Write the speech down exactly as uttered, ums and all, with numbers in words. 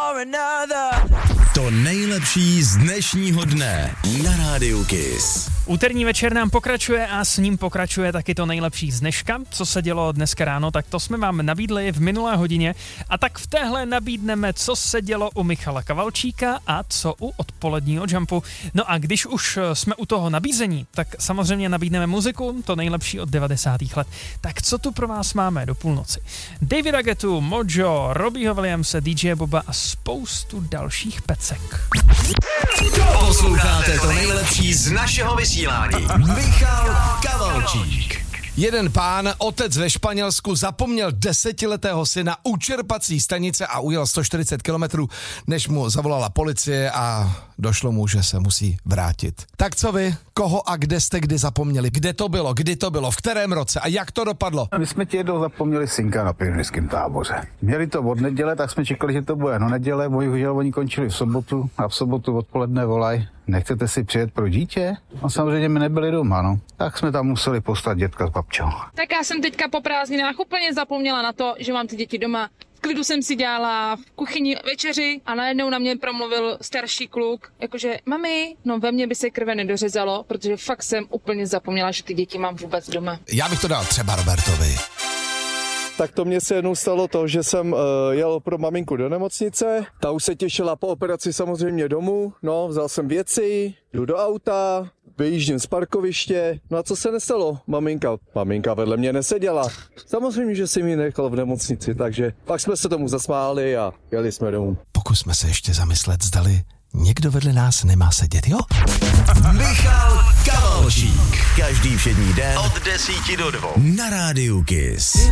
or another. To nejlepší z dnešního dne na Rádiu Kiss. Úterní večer nám pokračuje a s ním pokračuje taky to nejlepší z dneška. Co se dělo dneska ráno, tak to jsme vám nabídli v minulé hodině a tak v téhle nabídneme, co se dělo u Michala Kavalčíka a co u odpoledního Jumpu. No a když už jsme u toho nabízení, tak samozřejmě nabídneme muziku, to nejlepší od devadesátých let. Tak co tu pro vás máme do půlnoci? Davida Guettu, Mojo, Robbieho Williamse, D J Boba a spoustu dalších pecek. Posloucháte to nejlepší z našeho vysílání. Michal Kavalčík. Jeden pán, otec ve Španělsku, zapomněl desetiletého syna u čerpací stanice a ujel sto čtyřicet kilometrů, než mu zavolala policie a došlo mu, že se musí vrátit. Tak co vy? Koho a kde jste kdy zapomněli? Kde to bylo? Kdy to bylo? V kterém roce? A jak to dopadlo? My jsme ti jednou zapomněli synka na pionýrském táboře. Měli to od neděle, tak jsme čekali, že to bude no neděle, bohužel oni končili v sobotu a v sobotu odpoledne volaj. Nechcete si přijet pro dítě? A samozřejmě my nebyli doma, no. Tak jsme tam museli poslat dětka s babčou. Tak já jsem teďka po prázdninách úplně zapomněla na to, že mám ty děti doma. V klidu jsem si dělala v kuchyni večeři a najednou na mě promluvil starší kluk, jakože mami, no ve mně by se krve nedořezalo, protože fakt jsem úplně zapomněla, že ty děti mám vůbec doma. Já bych to dal třeba Robertovi. Tak to mně se jednou stalo to, že jsem uh, jel pro maminku do nemocnice, ta už se těšila po operaci samozřejmě domů, no, vzal jsem věci, jdu do auta, vyjíždím z parkoviště, no a co se nestalo? Maminka, maminka vedle mě neseděla. Samozřejmě, že jsem ji nechal v nemocnici, takže pak jsme se tomu zasmáli a jeli jsme domů. Pokusme se ještě zamyslet, zdali někdo vedle nás nemá sedět, jo? Michal Kavalčík. Každý všední den od desíti do dvou na Rádiu Kiss.